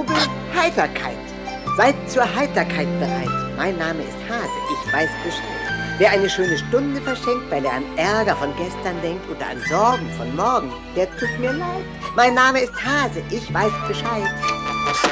Vogel Heiterkeit. Seid zur Heiterkeit bereit. Mein Name ist Hase, ich weiß Bescheid. Wer eine schöne Stunde verschenkt, weil er an Ärger von gestern denkt oder an Sorgen von morgen, der tut mir leid. Mein Name ist Hase, ich weiß Bescheid.